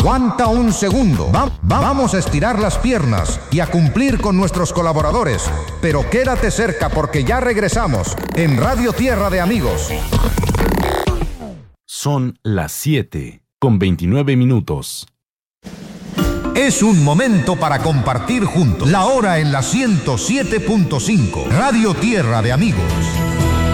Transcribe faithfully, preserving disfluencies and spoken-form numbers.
Aguanta un segundo. Va- va- vamos a estirar las piernas y a cumplir con nuestros colaboradores. Pero quédate cerca porque ya regresamos en Radio Tierra de Amigos. Son las siete con veintinueve minutos. Es un momento para compartir juntos. La hora en la ciento siete punto cinco. Radio Tierra de Amigos.